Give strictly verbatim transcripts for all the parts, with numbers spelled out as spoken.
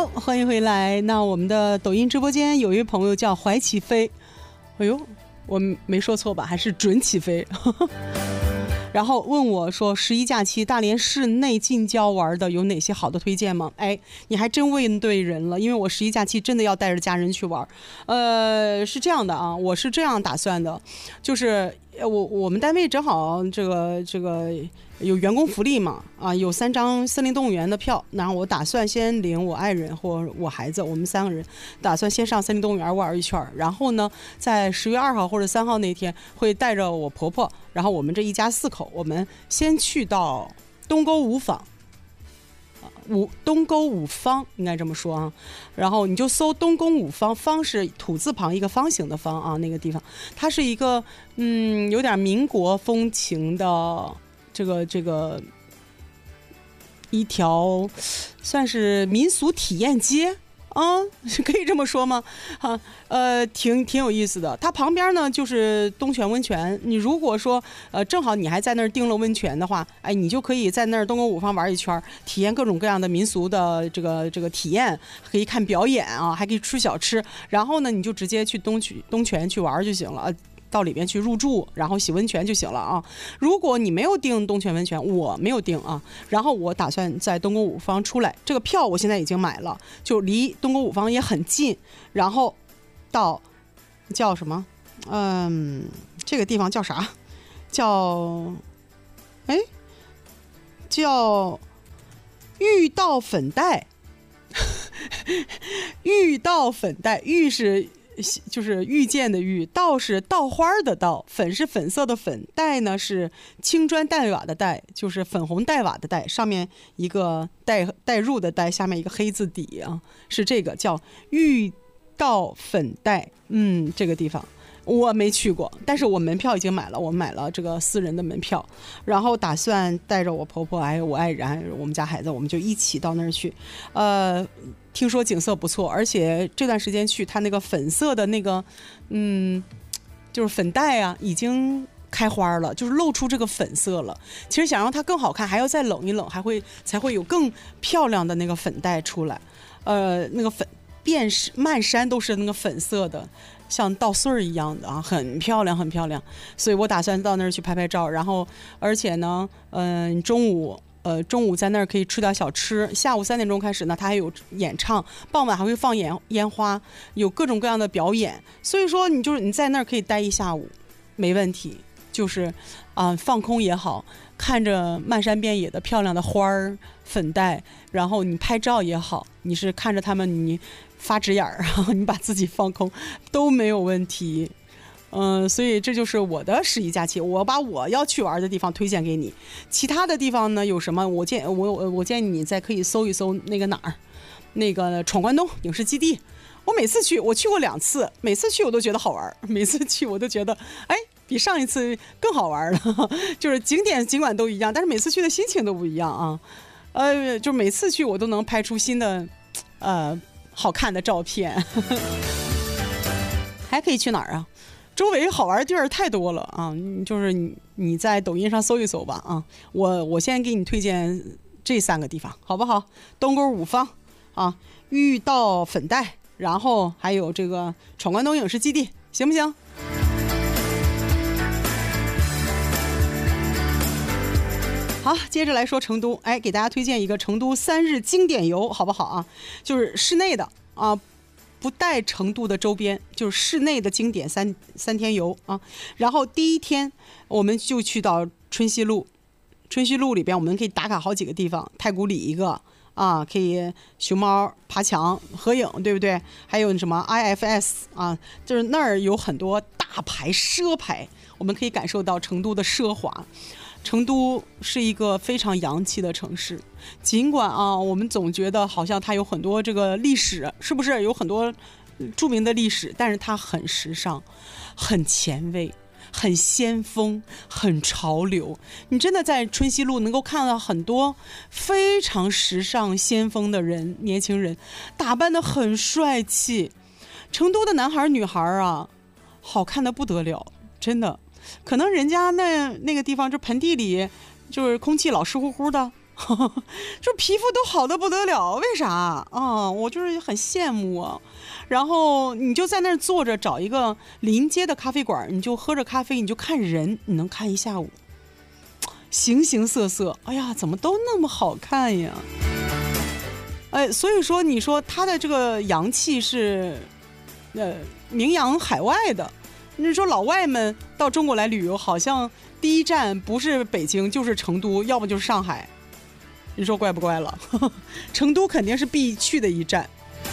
好，欢迎回来。那我们的抖音直播间有一位朋友叫怀起飞，哎呦，我没说错吧？还是准起飞。然后问我说，十一假期大连市内近郊玩的有哪些好的推荐吗？哎，你还真问对人了，因为我十一假期真的要带着家人去玩。呃，是这样的啊，我是这样打算的，就是我我们单位正好这个这个有员工福利嘛，啊，有三张森林动物园的票，然后我打算先领我爱人或我孩子，我们三个人打算先上森林动物园玩一圈，然后呢，在十月二号或者三号那天会带着我婆婆，然后我们这一家四口，我们先去到东沟五坊。五东沟五方应该这么说啊，然后你就搜东沟五方，方是土字旁一个方形的方啊，那个地方它是一个嗯有点民国风情的这个这个一条算是民俗体验街啊，可以这么说吗？啊，呃，挺挺有意思的。它旁边呢就是东泉温泉。你如果说呃正好你还在那儿订了温泉的话，哎，你就可以在那儿东沟五方玩一圈，体验各种各样的民俗的这个这个体验，可以看表演啊，还可以吃小吃。然后呢，你就直接去东去东泉去玩就行了。到里边去入住，然后洗温泉就行了啊。如果你没有订东泉温泉，我没有订啊，然后我打算在东沟五方出来，这个票我现在已经买了，就离东沟五方也很近，然后到叫什么？嗯，这个地方叫啥？叫哎，叫玉道粉带。玉道粉带，玉是。就是遇见的遇，稻是稻花的稻，粉是粉色的粉，带呢是青砖黛瓦的带，就是粉红黛瓦的带，上面一个带带入的带，下面一个黑字底啊，是这个叫玉稻粉带。嗯，这个地方我没去过，但是我门票已经买了，我买了这个私人的门票，然后打算带着我婆婆还有我爱人还有我们家孩子，我们就一起到那儿去。呃听说景色不错，而且这段时间去它那个粉色的那个嗯就是粉带啊已经开花了，就是露出这个粉色了。其实想让它更好看还要再冷一冷，还会才会有更漂亮的那个粉带出来。呃那个粉遍漫山都是那个粉色的，像稻穗一样的啊，很漂亮很漂亮。所以我打算到那儿去拍拍照，然后而且呢嗯、呃、中午呃，中午在那儿可以吃点小吃，下午三点钟开始呢，它还有演唱，傍晚还会放烟烟花，有各种各样的表演，所以说你就是你在那儿可以待一下午，没问题，就是啊、呃、放空也好，看着漫山遍野的漂亮的花儿粉带，然后你拍照也好，你是看着他们你发直眼儿，然后你把自己放空都没有问题。嗯、呃，所以这就是我的十一假期，我把我要去玩的地方推荐给你。其他的地方呢有什么？我建我我建议你再可以搜一搜那个哪儿，那个闯关东影视基地。我每次去，我去过两次，每次去我都觉得好玩，每次去我都觉得，哎，比上一次更好玩了。就是景点尽管都一样，但是每次去的心情都不一样啊。呃，就每次去我都能拍出新的，呃，好看的照片。还可以去哪儿啊？周围好玩的地儿太多了啊，就是你你在抖音上搜一搜吧啊，我我先给你推荐这三个地方好不好？东沟五方啊，玉道粉带，然后还有这个闯关东影视基地，行不行？好，接着来说成都，哎，给大家推荐一个成都三日经典游，好不好啊？就是室内的啊。不带成都的周边，就是室内的经典三三天游啊。然后第一天我们就去到春熙路，春熙路里边我们可以打卡好几个地方，太古里一个啊，可以熊猫爬墙合影，对不对？还有什么 I F S 啊，就是那儿有很多大牌奢牌，我们可以感受到成都的奢华。成都是一个非常洋气的城市，尽管啊，我们总觉得好像它有很多这个历史，是不是有很多著名的历史？但是它很时尚，很前卫，很先锋，很潮流。你真的在春熙路能够看到很多非常时尚先锋的人，年轻人打扮得很帅气。成都的男孩女孩啊，好看得不得了，真的。可能人家那那个地方就盆地里就是空气老湿乎乎的， 就皮肤都好的不得了，为啥啊？我就是很羡慕啊。然后你就在那儿坐着，找一个临街的咖啡馆，你就喝着咖啡，你就看人，你能看一下午，形形色色，哎呀，怎么都那么好看呀？哎，所以说你说他的这个洋气是，呃，名扬海外的。你说老外们到中国来旅游，好像第一站不是北京就是成都，要么就是上海。你说怪不怪了？成都肯定是必去的一站。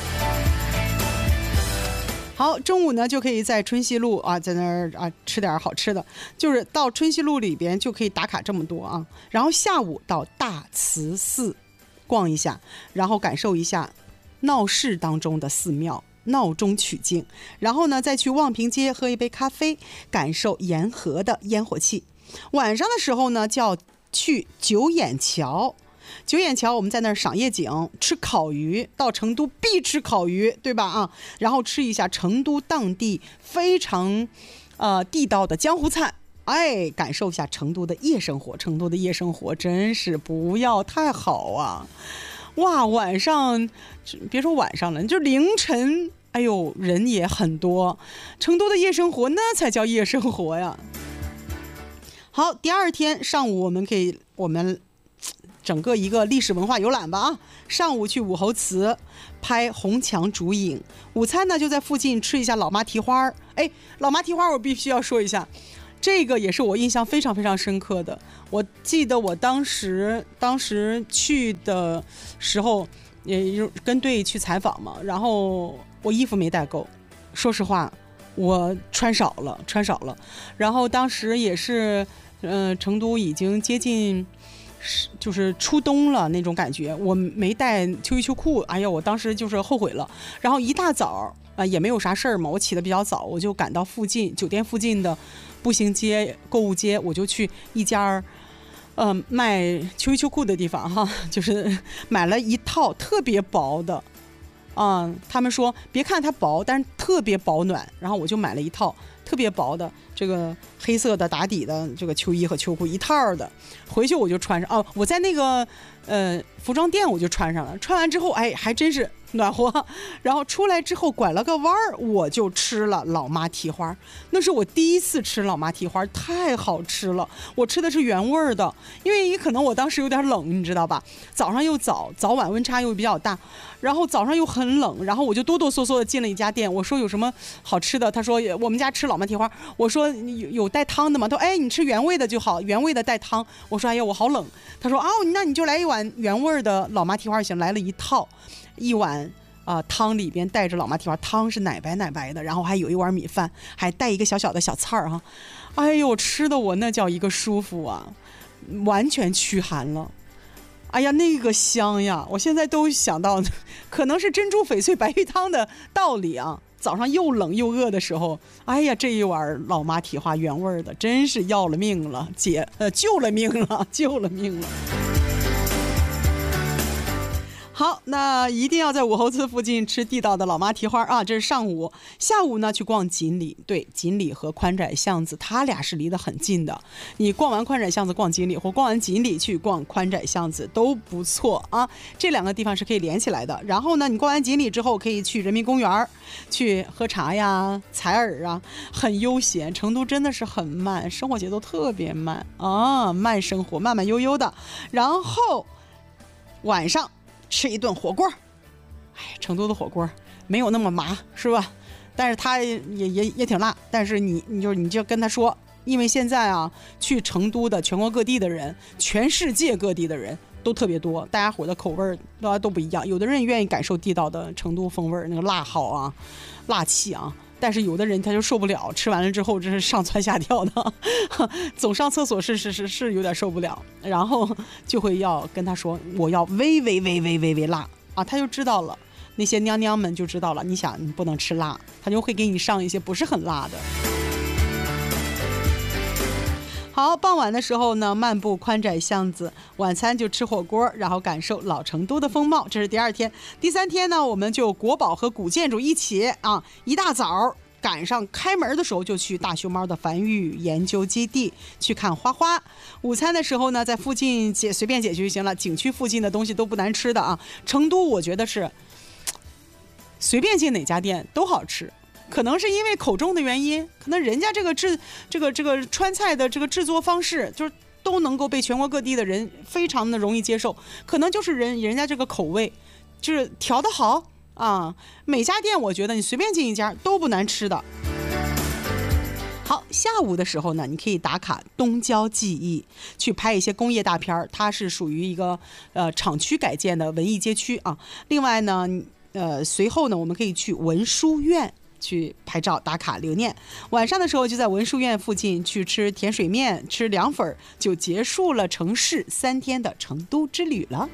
好，中午呢就可以在春熙路啊，在那儿啊吃点好吃的，就是到春熙路里边就可以打卡这么多啊。然后下午到大慈寺逛一下，然后感受一下闹市当中的寺庙，闹中取静。然后呢再去望平街喝一杯咖啡，感受沿河的烟火气。晚上的时候呢就要去九眼桥。九眼桥我们在那儿赏夜景，吃烤鱼，到成都必吃烤鱼，对吧啊？然后吃一下成都当地非常呃地道的江湖菜，哎，感受一下成都的夜生活。成都的夜生活真是不要太好啊！哇，晚上别说晚上了，就凌晨，哎呦，人也很多。成都的夜生活那才叫夜生活呀！好，第二天上午我们可以我们。整个一个历史文化游览吧啊！上午去武侯祠拍红墙竹影，午餐呢就在附近吃一下老妈蹄花。哎，老妈蹄花我必须要说一下，这个也是我印象非常非常深刻的。我记得我当时当时去的时候，也跟队去采访嘛，然后我衣服没带够，说实话，我穿少了，穿少了。然后当时也是，嗯、呃，成都已经接近。就是初冬了那种感觉，我没带秋衣秋裤，哎呀，我当时就是后悔了。然后一大早啊、呃、也没有啥事儿嘛，我起得比较早，我就赶到附近酒店附近的步行街、购物街，我就去一家呃卖秋衣秋裤的地方哈，就是买了一套特别薄的，啊、嗯，他们说别看它薄，但是特别保暖，然后我就买了一套特别薄的这个黑色的打底的这个秋衣和秋裤一套的，回去我就穿上。哦，我在那个呃服装店我就穿上了，穿完之后哎还真是暖和。然后出来之后拐了个弯儿，我就吃了老妈蹄花，那是我第一次吃老妈蹄花，太好吃了。我吃的是原味的，因为可能我当时有点冷，你知道吧？早上又早，早晚温差又比较大，然后早上又很冷，然后我就哆哆嗦嗦的进了一家店，我说有什么好吃的？他说我们家吃老妈蹄花。我说有有带汤的吗？他说哎，你吃原味的就好，原味的带汤。我说哎呀，我好冷。他说哦，那你就来一碗原味的老妈蹄花行，来了一套，一碗啊、呃、汤里边带着老妈蹄花，汤是奶白奶白的，然后还有一碗米饭，还带一个小小的小菜儿哈。哎呦，吃的我那叫一个舒服啊，完全驱寒了。哎呀，那个香呀！我现在都想到，可能是珍珠翡翠白玉汤的道理啊。早上又冷又饿的时候，哎呀，这一碗老妈蹄花原味的，真是要了命了，姐，呃，救了命了，救了命了。好，那一定要在武侯祠附近吃地道的老妈蹄花啊！这是上午，下午呢去逛锦里。对，锦里和宽窄巷子，它俩是离得很近的。你逛完宽窄巷子逛锦里，或逛完锦里去逛宽窄巷子都不错啊。这两个地方是可以连起来的。然后呢，你逛完锦里之后，可以去人民公园去喝茶呀、采耳啊，很悠闲。成都真的是很慢，生活节奏特别慢啊，慢生活，慢慢悠悠的。然后晚上吃一顿火锅，哎，成都的火锅没有那么麻，是吧？但是它也也也挺辣。但是你你就你就跟他说，因为现在啊，去成都的全国各地的人，全世界各地的人都特别多，大家伙的口味都都不一样。有的人愿意感受地道的成都风味，那个辣好啊，辣气啊。但是有的人他就受不了，吃完了之后这是上蹿下跳的，总上厕所是是是是有点受不了，然后就会要跟他说我要微微微微微微辣啊，他就知道了，那些娘娘们就知道了，你想你不能吃辣，他就会给你上一些不是很辣的。好，傍晚的时候呢，漫步宽窄巷子，晚餐就吃火锅，然后感受老成都的风貌。这是第二天。第三天呢，我们就国宝和古建筑一起啊，一大早赶上开门的时候就去大熊猫的繁育研究基地去看花花。午餐的时候呢，在附近解随便解决就行了，景区附近的东西都不难吃的啊。成都我觉得是随便进哪家店都好吃，可能是因为口重的原因，可能人家这个制这个这个川菜的这个制作方式就是都能够被全国各地的人非常的容易接受，可能就是人人家这个口味就是调得好啊。每家店我觉得你随便进一家都不难吃的。好，下午的时候呢，你可以打卡东郊记忆，去拍一些工业大片，它是属于一个呃厂区改建的文艺街区啊。另外呢，呃，随后呢，我们可以去文殊院去拍照打卡留念。晚上的时候就在文殊院附近去吃甜水面、吃凉粉，就结束了城市三天的成都之旅了。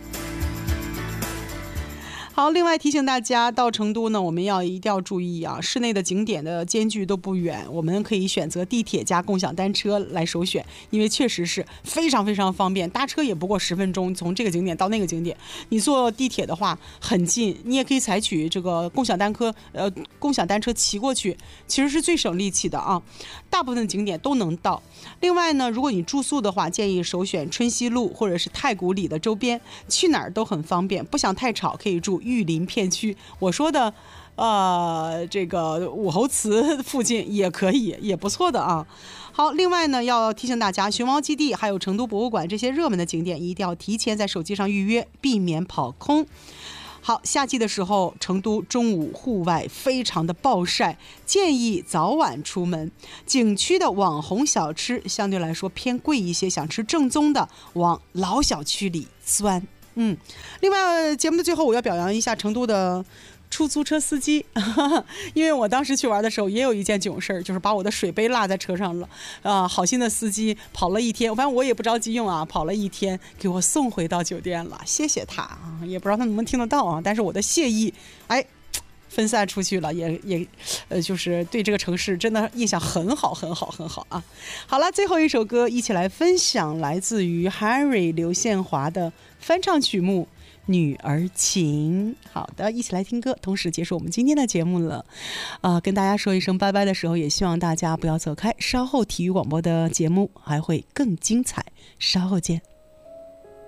好，另外提醒大家，到成都呢，我们要一定要注意啊，市内的景点的间距都不远，我们可以选择地铁加共享单车来首选，因为确实是非常非常方便，搭车也不过十分钟，从这个景点到那个景点。你坐地铁的话很近，你也可以采取这个共享单车，呃，共享单车骑过去，其实是最省力气的啊。大部分景点都能到。另外呢，如果你住宿的话，建议首选春熙路或者是太古里的周边，去哪儿都很方便。不想太吵，可以住玉林片区。我说的呃，这个武侯祠附近也可以，也不错的啊。好，另外呢，要提醒大家，熊猫基地还有成都博物馆这些热门的景点，一定要提前在手机上预约，避免跑空。好，夏季的时候，成都中午户外非常的暴晒，建议早晚出门。景区的网红小吃相对来说偏贵一些，想吃正宗的，往老小区里钻。嗯，另外节目的最后，我要表扬一下成都的出租车司机，因为我当时去玩的时候也有一件囧事儿，就是把我的水杯落在车上了啊、呃！好心的司机跑了一天，反正我也不着急用啊，跑了一天给我送回到酒店了，谢谢他啊！也不知道他能不能听得到啊，但是我的谢意哎分散出去了，也也呃就是对这个城市真的印象很好很好很好啊！好了，最后一首歌一起来分享，来自于 Harry 刘宪华的翻唱曲目女儿情。好的，一起来听歌，同时结束我们今天的节目了。啊、呃，跟大家说一声拜拜的时候，也希望大家不要走开，稍后体育广播的节目还会更精彩，稍后见。